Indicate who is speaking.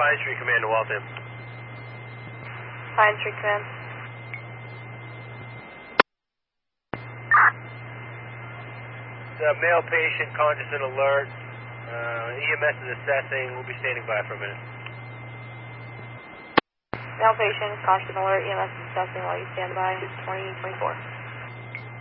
Speaker 1: Pine Street Command to Waltham.
Speaker 2: Pine Street Command.
Speaker 1: Male patient, conscious and alert. EMS is assessing. We'll be standing by for a minute.
Speaker 2: Male patient, conscious and alert. EMS is assessing while you stand by. 2024.